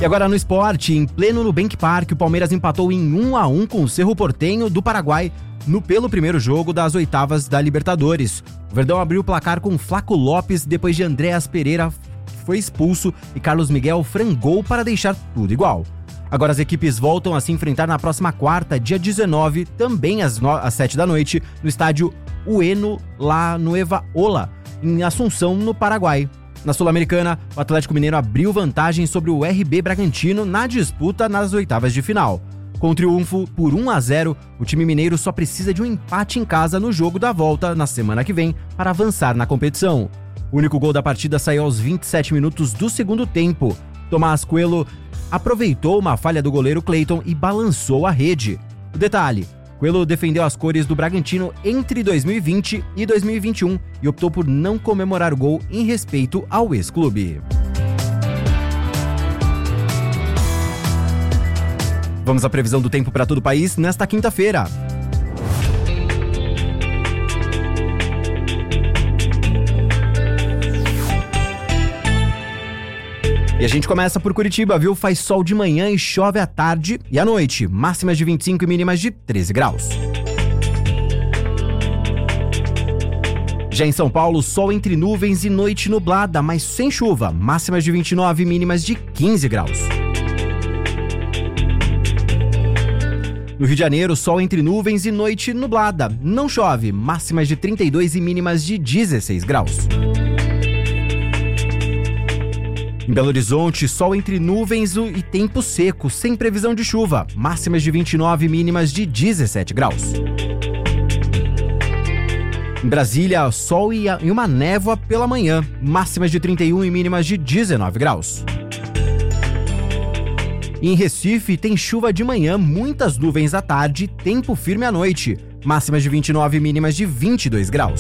E agora no esporte, em pleno Nubank Park, o Palmeiras empatou em 1-1 com o Cerro Porteño do Paraguai pelo primeiro jogo das oitavas da Libertadores. O Verdão abriu o placar com Flaco Lopes depois de Andréas Pereira foi expulso e Carlos Miguel frangou para deixar tudo igual. Agora as equipes voltam a se enfrentar na próxima quarta, dia 19, também às 7 da noite, no estádio Ueno La Nueva Ola, em Assunção, no Paraguai. Na Sul-Americana, o Atlético Mineiro abriu vantagem sobre o RB Bragantino na disputa nas oitavas de final. Com o triunfo por 1-0, o time mineiro só precisa de um empate em casa no jogo da volta na semana que vem para avançar na competição. O único gol da partida saiu aos 27 minutos do segundo tempo. Tomás Coelho aproveitou uma falha do goleiro Cleiton e balançou a rede. O detalhe: Coelho defendeu as cores do Bragantino entre 2020 e 2021 e optou por não comemorar o gol em respeito ao ex-clube. Vamos à previsão do tempo para todo o país nesta quinta-feira. E a gente começa por Curitiba, viu? Faz sol de manhã e chove à tarde e à noite. Máximas de 25 e mínimas de 13 graus. Já em São Paulo, sol entre nuvens e noite nublada, mas sem chuva. Máximas de 29 e mínimas de 15 graus. No Rio de Janeiro, sol entre nuvens e noite nublada. Não chove. Máximas de 32 e mínimas de 16 graus. Em Belo Horizonte, sol entre nuvens e tempo seco, sem previsão de chuva. Máximas de 29 e mínimas de 17 graus. Em Brasília, sol e uma névoa pela manhã. Máximas de 31 e mínimas de 19 graus. Em Recife, tem chuva de manhã, muitas nuvens à tarde, tempo firme à noite. Máximas de 29 e mínimas de 22 graus.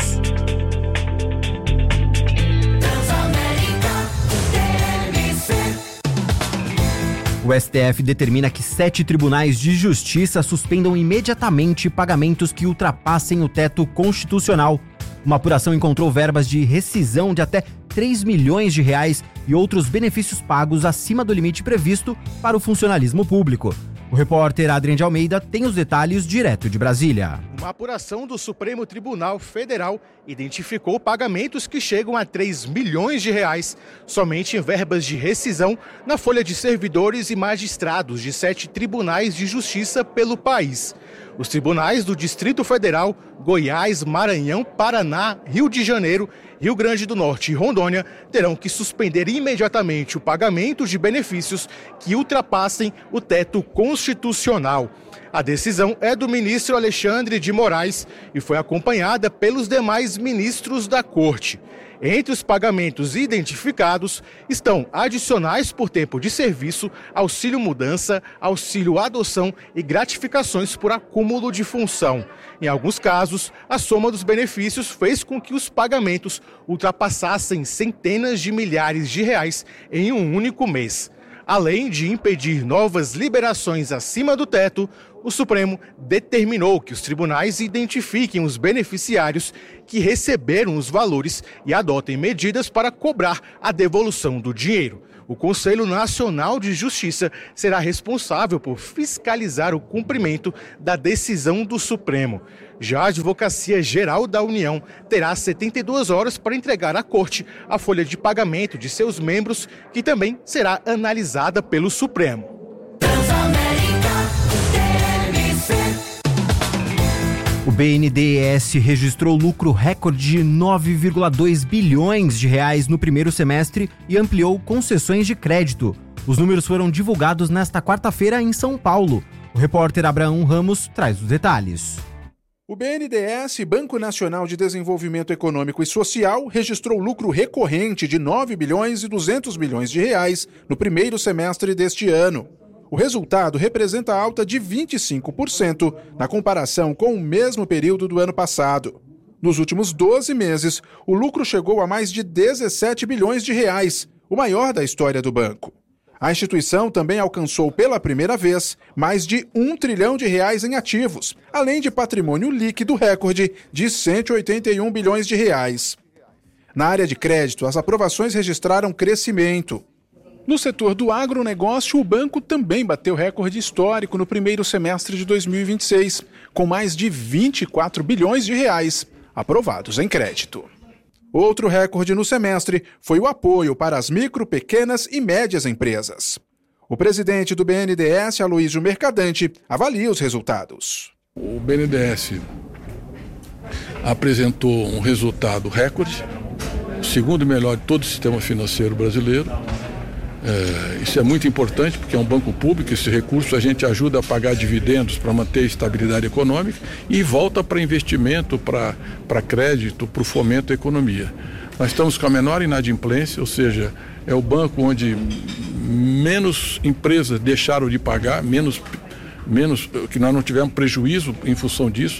O STF determina que 7 tribunais de justiça suspendam imediatamente pagamentos que ultrapassem o teto constitucional. Uma apuração encontrou verbas de rescisão de até 3 milhões de reais e outros benefícios pagos acima do limite previsto para o funcionalismo público. O repórter Adrien de Almeida tem os detalhes direto de Brasília. Uma apuração do Supremo Tribunal Federal identificou pagamentos que chegam a 3 milhões de reais somente em verbas de rescisão na folha de servidores e magistrados de 7 tribunais de justiça pelo país. Os tribunais do Distrito Federal, Goiás, Maranhão, Paraná, Rio de Janeiro, Rio Grande do Norte e Rondônia terão que suspender imediatamente o pagamento de benefícios que ultrapassem o teto constitucional. A decisão é do ministro Alexandre de Moraes e foi acompanhada pelos demais ministros da Corte. Entre os pagamentos identificados estão adicionais por tempo de serviço, auxílio mudança, auxílio adoção e gratificações por acúmulo de função. Em alguns casos, a soma dos benefícios fez com que os pagamentos ultrapassassem centenas de milhares de reais em um único mês. Além de impedir novas liberações acima do teto, o Supremo determinou que os tribunais identifiquem os beneficiários que receberam os valores e adotem medidas para cobrar a devolução do dinheiro. O Conselho Nacional de Justiça será responsável por fiscalizar o cumprimento da decisão do Supremo. Já a Advocacia Geral da União terá 72 horas para entregar à Corte a folha de pagamento de seus membros, que também será analisada pelo Supremo. O BNDES registrou lucro recorde de 9,2 bilhões de reais no primeiro semestre e ampliou concessões de crédito. Os números foram divulgados nesta quarta-feira em São Paulo. O repórter Abraão Ramos traz os detalhes. O BNDES, Banco Nacional de Desenvolvimento Econômico e Social, registrou lucro recorrente de 9 bilhões e 200 milhões de reais no primeiro semestre deste ano. O resultado representa alta de 25% na comparação com o mesmo período do ano passado. Nos últimos 12 meses, o lucro chegou a mais de 17 bilhões de reais, o maior da história do banco. A instituição também alcançou pela primeira vez mais de 1 trilhão de reais em ativos, além de patrimônio líquido recorde de 181 bilhões de reais. Na área de crédito, as aprovações registraram crescimento. No setor do agronegócio, o banco também bateu recorde histórico no primeiro semestre de 2026, com mais de 24 bilhões de reais aprovados em crédito. Outro recorde no semestre foi o apoio para as micro, pequenas e médias empresas. O presidente do BNDES, Aloísio Mercadante, avalia os resultados. O BNDES apresentou um resultado recorde, o segundo melhor de todo o sistema financeiro brasileiro. Isso é muito importante porque é um banco público, esse recurso a gente ajuda a pagar dividendos para manter a estabilidade econômica e volta para investimento, para crédito, para o fomento da economia. Nós estamos com a menor inadimplência, ou seja, é o banco onde menos empresas deixaram de pagar, menos que nós não tivemos prejuízo em função disso.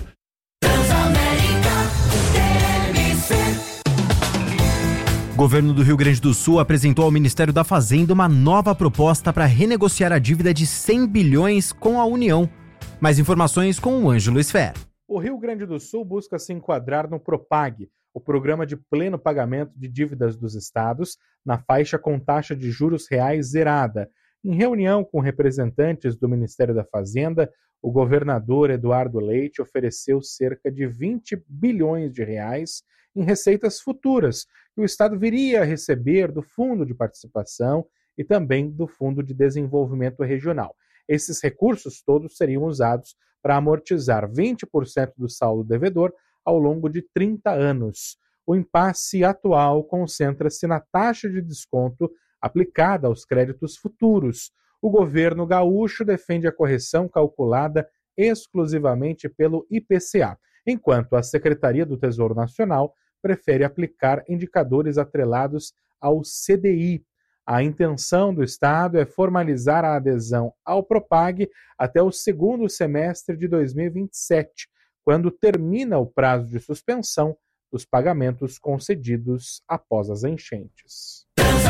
O governo do Rio Grande do Sul apresentou ao Ministério da Fazenda uma nova proposta para renegociar a dívida de 100 bilhões com a União. Mais informações com o Ângelo Esfer. O Rio Grande do Sul busca se enquadrar no PROPAG, o Programa de Pleno Pagamento de Dívidas dos Estados, na faixa com taxa de juros reais zerada. Em reunião com representantes do Ministério da Fazenda, o governador Eduardo Leite ofereceu cerca de 20 bilhões de reais em receitas futuras que o Estado viria a receber do Fundo de Participação e também do Fundo de Desenvolvimento Regional. Esses recursos todos seriam usados para amortizar 20% do saldo devedor ao longo de 30 anos. O impasse atual concentra-se na taxa de desconto aplicada aos créditos futuros. O governo gaúcho defende a correção calculada exclusivamente pelo IPCA, enquanto a Secretaria do Tesouro Nacional prefere aplicar indicadores atrelados ao CDI. A intenção do Estado é formalizar a adesão ao PROPAG até o segundo semestre de 2027, quando termina o prazo de suspensão dos pagamentos concedidos após as enchentes.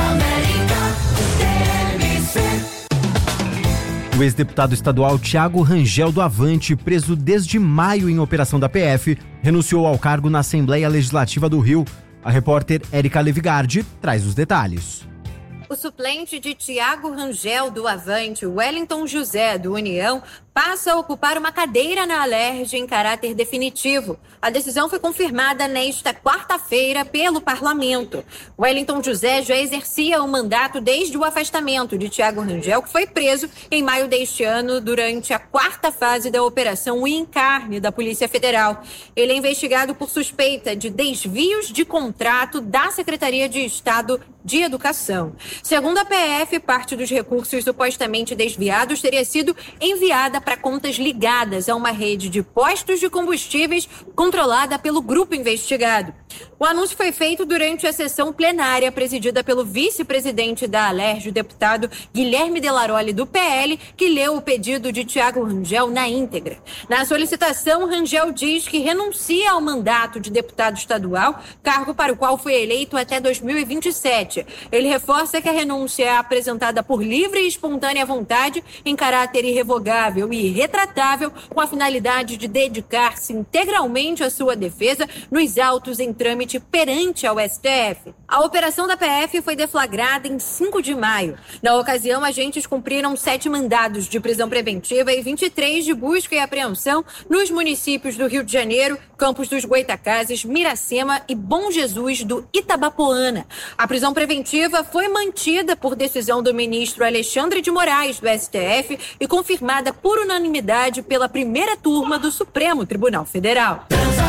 O ex-deputado estadual Thiago Rangel do Avante, preso desde maio em operação da PF, renunciou ao cargo na Assembleia Legislativa do Rio. A repórter Érica Levigardi traz os detalhes. O suplente de Thiago Rangel do Avante, Wellington José do União, passa a ocupar uma cadeira na Alerj em caráter definitivo. A decisão foi confirmada nesta quarta-feira pelo Parlamento. Wellington José já exercia o mandato desde o afastamento de Thiago Rangel, que foi preso em maio deste ano durante a quarta fase da Operação Encarne da Polícia Federal. Ele é investigado por suspeita de desvios de contrato da Secretaria de Estado de Educação. Segundo a PF, parte dos recursos supostamente desviados teria sido enviada para contas ligadas a uma rede de postos de combustíveis controlada pelo grupo investigado. O anúncio foi feito durante a sessão plenária presidida pelo vice-presidente da Alerj, o deputado Guilherme Delaroli, do PL, que leu o pedido de Thiago Rangel na íntegra. Na solicitação, Rangel diz que renuncia ao mandato de deputado estadual, cargo para o qual foi eleito até 2027. Ele reforça que a renúncia é apresentada por livre e espontânea vontade, em caráter irrevogável e irretratável, com a finalidade de dedicar-se integralmente à sua defesa nos autos em trâmite perante ao STF. A operação da PF foi deflagrada em 5 de maio. Na ocasião, agentes cumpriram 7 mandados de prisão preventiva e 23 de busca e apreensão nos municípios do Rio de Janeiro, Campos dos Goytacazes, Miracema e Bom Jesus do Itabapoana. A prisão preventiva foi mantida por decisão do ministro Alexandre de Moraes, do STF, e confirmada por unanimidade pela primeira turma do Supremo Tribunal Federal.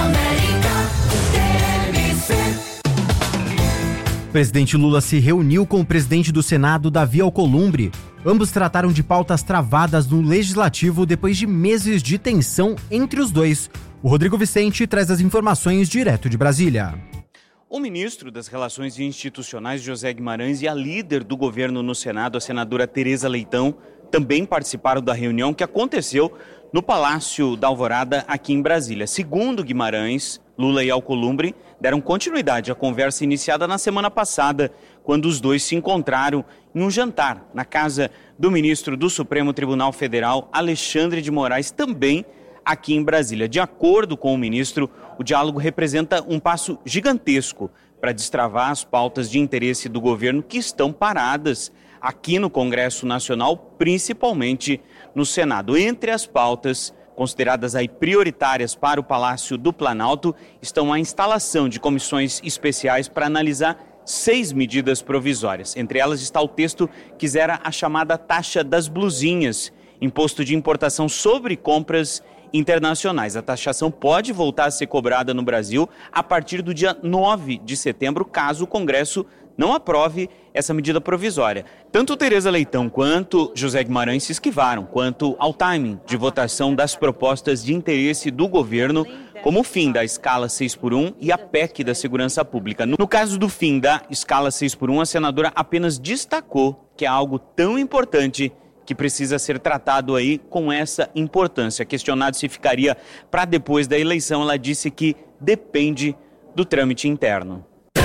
O presidente Lula se reuniu com o presidente do Senado, Davi Alcolumbre. Ambos trataram de pautas travadas no Legislativo depois de meses de tensão entre os dois. O Rodrigo Vicente traz as informações direto de Brasília. O ministro das Relações Institucionais, José Guimarães, e a líder do governo no Senado, a senadora Tereza Leitão, também participaram da reunião que aconteceu no Palácio da Alvorada, aqui em Brasília. Segundo Guimarães, Lula e Alcolumbre deram continuidade à conversa iniciada na semana passada, quando os dois se encontraram em um jantar na casa do ministro do Supremo Tribunal Federal, Alexandre de Moraes, também aqui em Brasília. De acordo com o ministro, o diálogo representa um passo gigantesco para destravar as pautas de interesse do governo que estão paradas aqui no Congresso Nacional, principalmente no Senado. Entre as pautas consideradas aí prioritárias para o Palácio do Planalto estão a instalação de comissões especiais para analisar 6 medidas provisórias. Entre elas está o texto que zera a chamada taxa das blusinhas, imposto de importação sobre compras internacionais. A taxação pode voltar a ser cobrada no Brasil a partir do dia 9 de setembro, caso o Congresso não aprove essa medida provisória. Tanto Tereza Leitão quanto José Guimarães se esquivaram quanto ao timing de votação das propostas de interesse do governo, como o fim da escala 6x1 e a PEC da Segurança Pública. No caso do fim da escala 6x1, a senadora apenas destacou que é algo tão importante que precisa ser tratado aí com essa importância. Questionado se ficaria para depois da eleição, ela disse que depende do trâmite interno.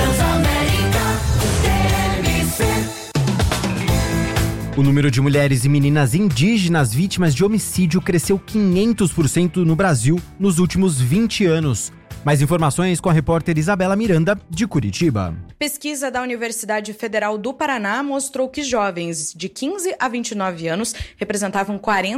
O número de mulheres e meninas indígenas vítimas de homicídio cresceu 500% no Brasil nos últimos 20 anos. Mais informações com a repórter Isabela Miranda, de Curitiba. Pesquisa da Universidade Federal do Paraná mostrou que jovens de 15 a 29 anos representavam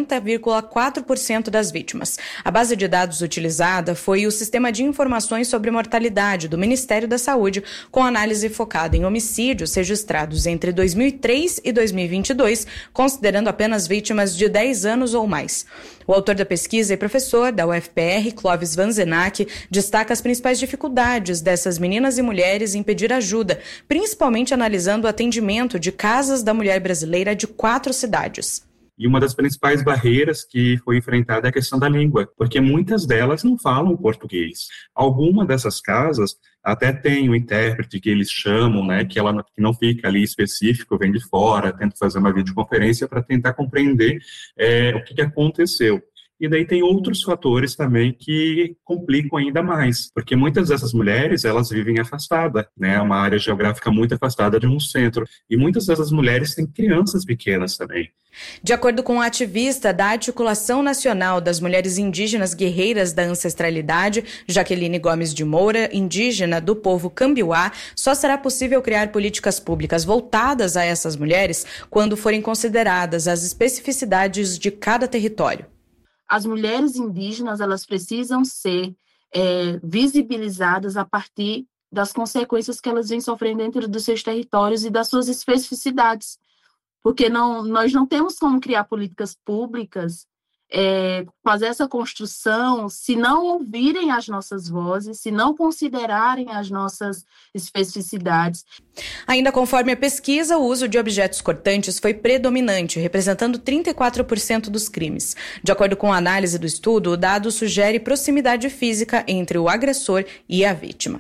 40,4% das vítimas. A base de dados utilizada foi o Sistema de Informações sobre Mortalidade do Ministério da Saúde, com análise focada em homicídios registrados entre 2003 e 2022, considerando apenas vítimas de 10 anos ou mais. O autor da pesquisa e professor da UFPR, Clóvis Vanzenac, destaca as principais dificuldades dessas meninas e mulheres em pedir ajuda, principalmente analisando o atendimento de casas da mulher brasileira de 4 cidades. E uma das principais barreiras que foi enfrentada é a questão da língua, porque muitas delas não falam português. Alguma dessas casas até tem o intérprete que eles chamam, né, que não fica ali específico, vem de fora, tenta fazer uma videoconferência para tentar compreender o que aconteceu. E daí tem outros fatores também que complicam ainda mais, porque muitas dessas mulheres, elas vivem afastadas, né, uma área geográfica muito afastada de um centro, e muitas dessas mulheres têm crianças pequenas também. De acordo com a ativista da Articulação Nacional das Mulheres Indígenas Guerreiras da Ancestralidade, Jaqueline Gomes de Moura, indígena do povo Cambiuá, só será possível criar políticas públicas voltadas a essas mulheres quando forem consideradas as especificidades de cada território. As mulheres indígenas, elas precisam ser visibilizadas a partir das consequências que elas vêm sofrendo dentro dos seus territórios e das suas especificidades, porque nós não temos como criar políticas públicas, fazer essa construção, se não ouvirem as nossas vozes, se não considerarem as nossas especificidades. Ainda conforme a pesquisa, o uso de objetos cortantes foi predominante, representando 34% dos crimes. De acordo com a análise do estudo, o dado sugere proximidade física entre o agressor e a vítima.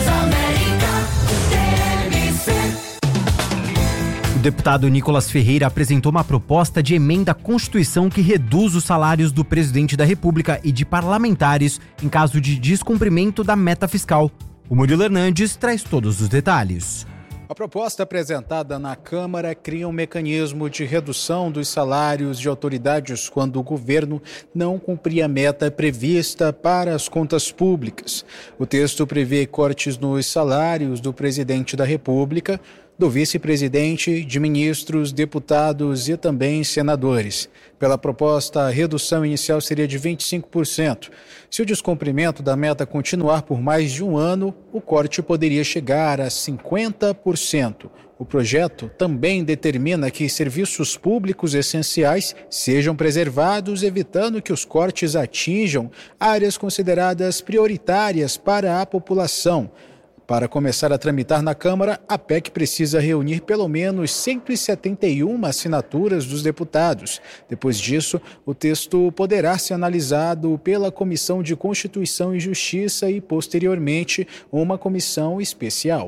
O deputado Nicolas Ferreira apresentou uma proposta de emenda à Constituição que reduz os salários do presidente da República e de parlamentares em caso de descumprimento da meta fiscal. O Murilo Hernandes traz todos os detalhes. A proposta apresentada na Câmara cria um mecanismo de redução dos salários de autoridades quando o governo não cumprir a meta prevista para as contas públicas. O texto prevê cortes nos salários do presidente da República, do vice-presidente, de ministros, deputados e também senadores. Pela proposta, a redução inicial seria de 25%. Se o descumprimento da meta continuar por mais de um ano, o corte poderia chegar a 50%. O projeto também determina que serviços públicos essenciais sejam preservados, evitando que os cortes atinjam áreas consideradas prioritárias para a população. Para começar a tramitar na Câmara, a PEC precisa reunir pelo menos 171 assinaturas dos deputados. Depois disso, o texto poderá ser analisado pela Comissão de Constituição e Justiça e, posteriormente, uma comissão especial.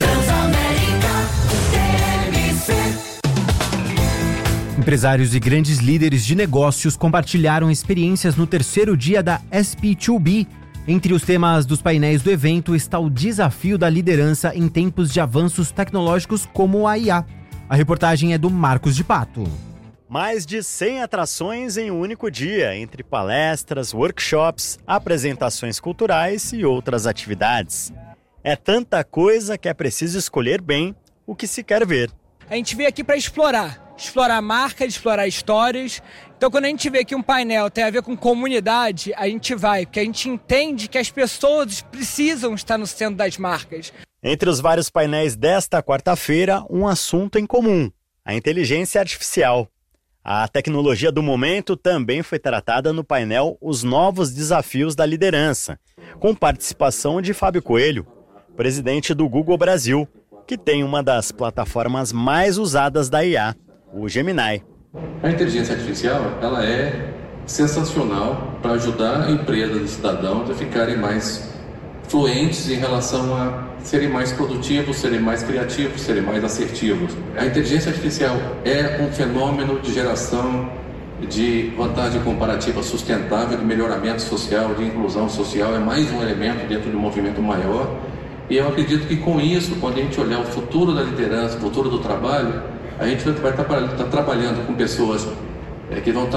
Empresários e grandes líderes de negócios compartilharam experiências no terceiro dia da SP2B. Entre os temas dos painéis do evento está o desafio da liderança em tempos de avanços tecnológicos como a IA. A reportagem é do Marcos de Pato. Mais de 100 atrações em um único dia, entre palestras, workshops, apresentações culturais e outras atividades. É tanta coisa que é preciso escolher bem o que se quer ver. a gente veio aqui para explorar marcas, explorar histórias. Então, quando a gente vê que um painel tem a ver com comunidade, a gente vai, porque a gente entende que as pessoas precisam estar no centro das marcas. Entre os vários painéis desta quarta-feira, um assunto em comum: a inteligência artificial. A tecnologia do momento também foi tratada no painel Os Novos Desafios da Liderança, com participação de Fábio Coelho, presidente do Google Brasil, que tem uma das plataformas mais usadas da IA, o Gemini. A inteligência artificial, ela é sensacional para ajudar empresas e cidadãos a ficarem mais fluentes em relação a serem mais produtivos, serem mais criativos, serem mais assertivos. A inteligência artificial é um fenômeno de geração de vantagem comparativa sustentável, de melhoramento social, de inclusão social, é mais um elemento dentro de um movimento maior. E eu acredito que com isso, quando a gente olhar o futuro da liderança, o futuro do trabalho, a gente vai estar trabalhando com pessoas que vão estar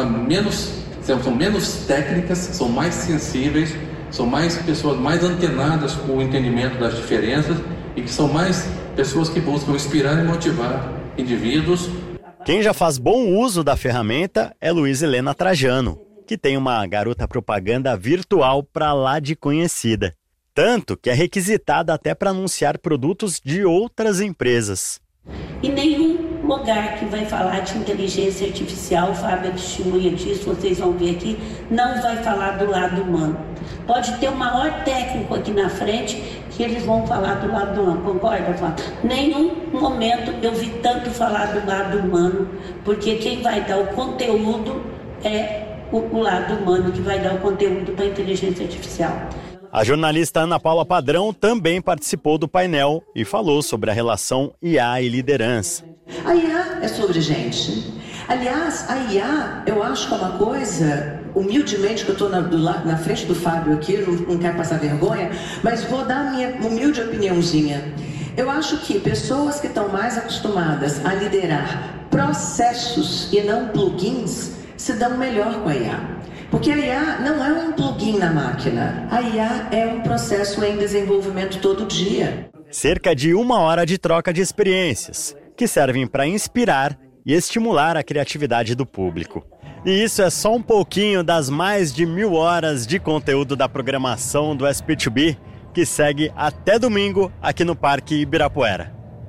são menos técnicas, são mais sensíveis, são mais pessoas mais antenadas com o entendimento das diferenças e que são mais pessoas que buscam inspirar e motivar indivíduos. Quem já faz bom uso da ferramenta é Luiz Helena Trajano, que tem uma garota propaganda virtual para lá de conhecida. Tanto que é requisitada até para anunciar produtos de outras empresas. E nenhum lugar que vai falar de inteligência artificial, o Fábio é testemunha disso, vocês vão ver aqui, não vai falar do lado humano. Pode ter o maior técnico aqui na frente que eles vão falar do lado humano, concorda, Flávio? Nenhum momento eu vi tanto falar do lado humano, porque quem vai dar o conteúdo é o lado humano que vai dar o conteúdo para a inteligência artificial. A jornalista Ana Paula Padrão também participou do painel e falou sobre a relação IA e liderança. A IA é sobre gente. Aliás, a IA, eu acho que é uma coisa, humildemente, que eu estou na frente do Fábio aqui, não quero passar vergonha, mas vou dar a minha humilde opiniãozinha. Eu acho que pessoas que estão mais acostumadas a liderar processos e não plugins se dão melhor com a IA. Porque a IA não é um plugin na máquina, a IA é um processo em desenvolvimento todo dia. Cerca de 1 hora de troca de experiências, que servem para inspirar e estimular a criatividade do público. E isso é só um pouquinho das mais de 1000 horas de conteúdo da programação do SP2B, que segue até domingo aqui no Parque Ibirapuera.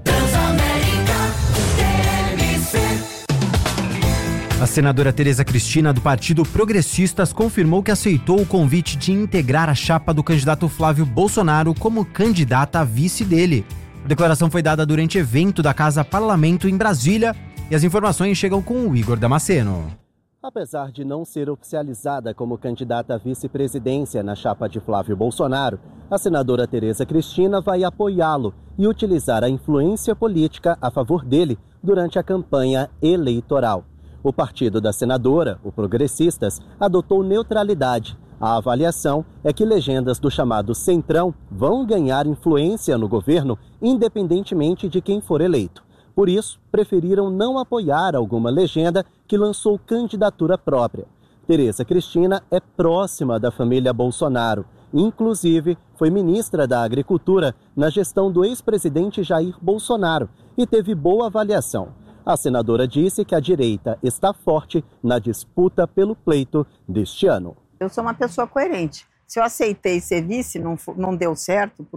A senadora Tereza Cristina, do Partido Progressistas, confirmou que aceitou o convite de integrar a chapa do candidato Flávio Bolsonaro como candidata a vice dele. A declaração foi dada durante evento da Casa Parlamento em Brasília e as informações chegam com o Igor Damasceno. Apesar de não ser oficializada como candidata à vice-presidência na chapa de Flávio Bolsonaro, a senadora Tereza Cristina vai apoiá-lo e utilizar a influência política a favor dele durante a campanha eleitoral. O partido da senadora, o Progressistas, adotou neutralidade. A avaliação é que legendas do chamado Centrão vão ganhar influência no governo, independentemente de quem for eleito. Por isso, preferiram não apoiar alguma legenda que lançou candidatura própria. Tereza Cristina é próxima da família Bolsonaro. Inclusive, foi ministra da Agricultura na gestão do ex-presidente Jair Bolsonaro e teve boa avaliação. A senadora disse que a direita está forte na disputa pelo pleito deste ano. Eu sou uma pessoa coerente. Se eu aceitei ser vice, não deu certo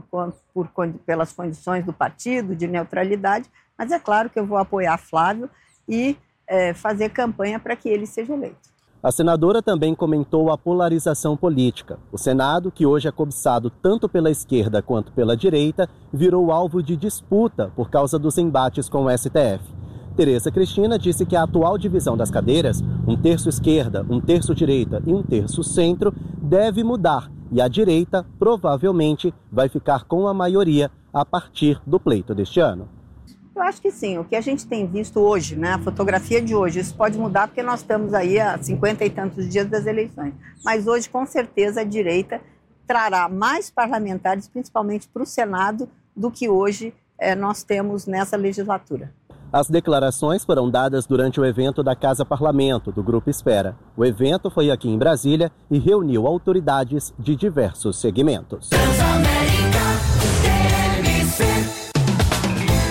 pelas condições do partido, de neutralidade, mas é claro que eu vou apoiar Flávio e fazer campanha para que ele seja eleito. A senadora também comentou a polarização política. O Senado, que hoje é cobiçado tanto pela esquerda quanto pela direita, virou alvo de disputa por causa dos embates com o STF. Tereza Cristina disse que a atual divisão das cadeiras, 1/3 esquerda, 1/3 direita e 1/3 centro, deve mudar e a direita provavelmente vai ficar com a maioria a partir do pleito deste ano. Eu acho que sim, o que a gente tem visto hoje, né, a fotografia de hoje, isso pode mudar porque nós estamos aí há 50 e tantos dias das eleições, mas hoje com certeza a direita trará mais parlamentares, principalmente para o Senado, do que hoje nós temos nessa legislatura. As declarações foram dadas durante o evento da Casa Parlamento, do Grupo Esfera. O evento foi aqui em Brasília e reuniu autoridades de diversos segmentos.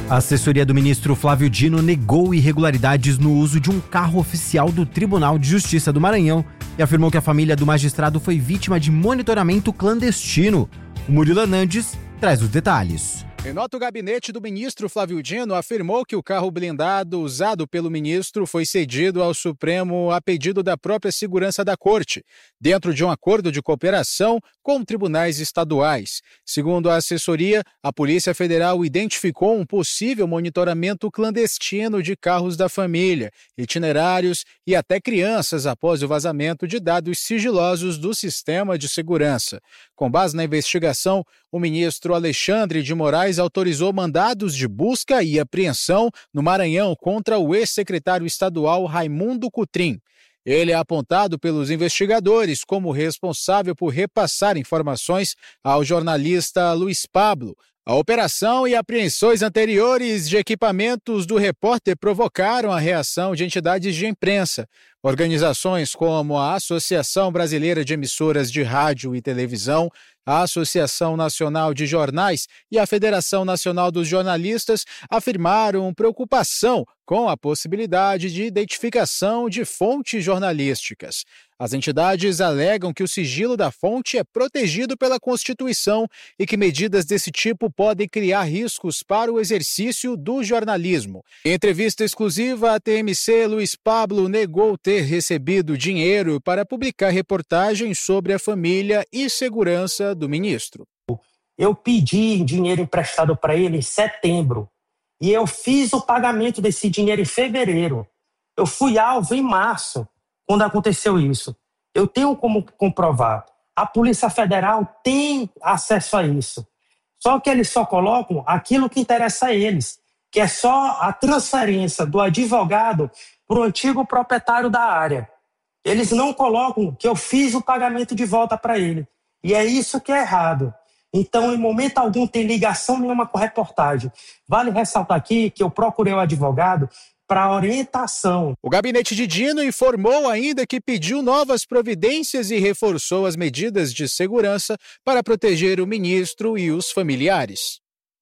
A assessoria do ministro Flávio Dino negou irregularidades no uso de um carro oficial do Tribunal de Justiça do Maranhão e afirmou que a família do magistrado foi vítima de monitoramento clandestino. O Murilo Hernandes traz os detalhes. Em nota, o gabinete do ministro Flávio Dino afirmou que o carro blindado usado pelo ministro foi cedido ao Supremo a pedido da própria segurança da corte, dentro de um acordo de cooperação com tribunais estaduais. Segundo a assessoria, a Polícia Federal identificou um possível monitoramento clandestino de carros da família, itinerários e até crianças após o vazamento de dados sigilosos do sistema de segurança. Com base na investigação, o ministro Alexandre de Moraes autorizou mandados de busca e apreensão no Maranhão contra o ex-secretário estadual Raimundo Cutrim. Ele é apontado pelos investigadores como responsável por repassar informações ao jornalista Luiz Pablo. A operação e apreensões anteriores de equipamentos do repórter provocaram a reação de entidades de imprensa. Organizações como a Associação Brasileira de Emissoras de Rádio e Televisão, a Associação Nacional de Jornais e a Federação Nacional dos Jornalistas afirmaram preocupação com a possibilidade de identificação de fontes jornalísticas. As entidades alegam que o sigilo da fonte é protegido pela Constituição e que medidas desse tipo podem criar riscos para o exercício do jornalismo. Em entrevista exclusiva à TMC, Luiz Pablo negou ter recebido dinheiro para publicar reportagens sobre a família e segurança do ministro. Eu pedi dinheiro emprestado para ele em setembro e eu fiz o pagamento desse dinheiro em fevereiro. Eu fui alvo em março, quando aconteceu isso. Eu tenho como comprovar. A Polícia Federal tem acesso a isso. Só que eles só colocam aquilo que interessa a eles, que é só a transferência do advogado para o antigo proprietário da área. Eles não colocam que eu fiz o pagamento de volta para ele. E é isso que é errado. Então, em momento algum, tem ligação nenhuma com a reportagem. Vale ressaltar aqui que eu procurei o advogado para orientação. O gabinete de Dino informou ainda que pediu novas providências e reforçou as medidas de segurança para proteger o ministro e os familiares.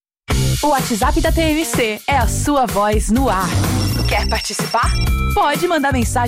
O WhatsApp da TMC é a sua voz no ar. Quer participar? Pode mandar mensagem